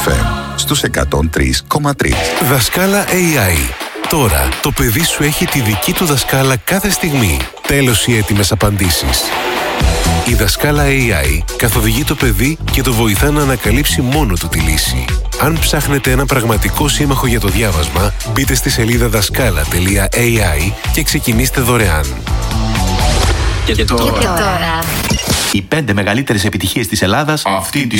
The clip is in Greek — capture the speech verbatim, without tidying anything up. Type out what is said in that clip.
εφ εμ στους εκατόν τρία κόμμα τρία. Δασκάλα έι άι. Τώρα το παιδί σου έχει τη δική του δασκάλα κάθε στιγμή. Τέλος οι έτοιμες απαντήσεις. Η δασκάλα έι άι καθοδηγεί το παιδί και το βοηθά να ανακαλύψει μόνο του τη λύση. Αν ψάχνετε ένα πραγματικό σύμμαχο για το διάβασμα, μπείτε στη σελίδα δασκάλα τελεία έι άι και ξεκινήστε δωρεάν. Και, και, τώρα. και τώρα. Οι πέντε μεγαλύτερες επιτυχίες της Ελλάδας αυτή τη